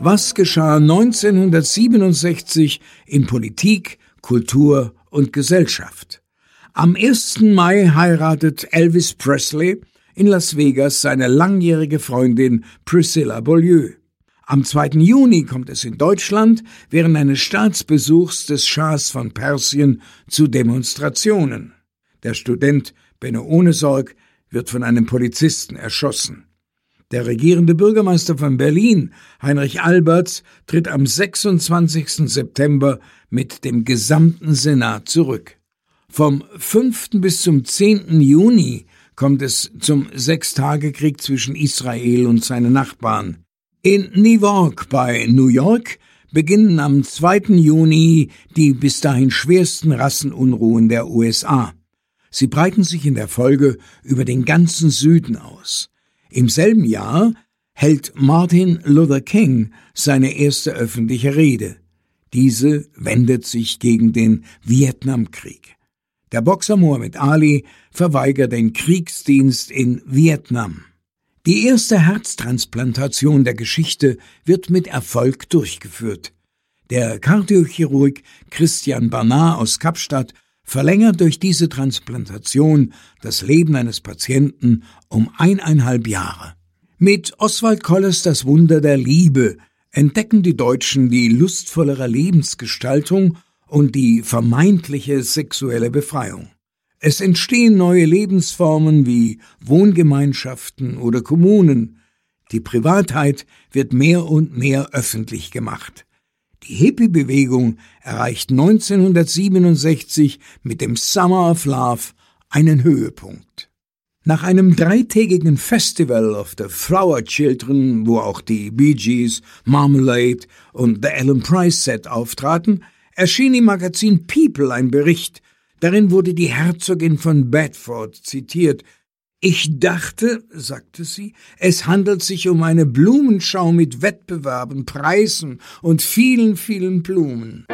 Was geschah 1967 in Politik, Kultur und Gesellschaft? Am 1. Mai heiratet Elvis Presley in Las Vegas seine langjährige Freundin Priscilla Beaulieu. Am 2. Juni kommt es in Deutschland während eines Staatsbesuchs des Schahs von Persien zu Demonstrationen. Der Student Benno Ohnesorg wird von einem Polizisten erschossen. Der regierende Bürgermeister von Berlin, Heinrich Alberts, tritt am 26. September mit dem gesamten Senat zurück. Vom 5. bis zum 10. Juni kommt es zum Sechstagekrieg zwischen Israel und seinen Nachbarn. In Newark bei New York beginnen am 2. Juni die bis dahin schwersten Rassenunruhen der USA. Sie breiten sich in der Folge über den ganzen Süden aus. Im selben Jahr hält Martin Luther King seine erste öffentliche Rede. Diese wendet sich gegen den Vietnamkrieg. Der Boxer Muhammad Ali verweigert den Kriegsdienst in Vietnam. Die erste Herztransplantation der Geschichte wird mit Erfolg durchgeführt. Der Kardiochirurg Christian Barnard aus Kapstadt verlängert durch diese Transplantation das Leben eines Patienten um 1,5 Jahre. Mit Oswald Kollers Das Wunder der Liebe entdecken die Deutschen die lustvollere Lebensgestaltung und die vermeintliche sexuelle Befreiung. Es entstehen neue Lebensformen wie Wohngemeinschaften oder Kommunen. Die Privatheit wird mehr und mehr öffentlich gemacht. Die Hippie-Bewegung erreicht 1967 mit dem Summer of Love einen Höhepunkt. Nach einem 3-tägigen Festival of the Flower Children, wo auch die Bee Gees, Marmalade und The Ellen Price Set auftraten, erschien im Magazin People ein Bericht. Darin wurde die Herzogin von Bedford zitiert. »Ich dachte«, sagte sie, »es handelt sich um eine Blumenschau mit Wettbewerben, Preisen und vielen, vielen Blumen.«